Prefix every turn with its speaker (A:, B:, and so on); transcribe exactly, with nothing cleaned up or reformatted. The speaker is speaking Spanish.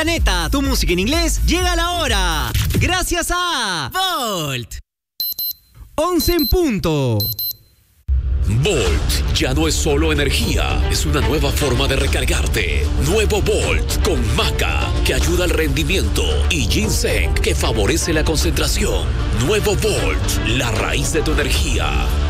A: planeta, tu música en inglés llega a la hora. Gracias a Volt. once en punto.
B: Volt ya no es solo energía, es una nueva forma de recargarte. Nuevo Volt con maca, que ayuda al rendimiento, y ginseng, que favorece la concentración. Nuevo Volt, la raíz de tu energía.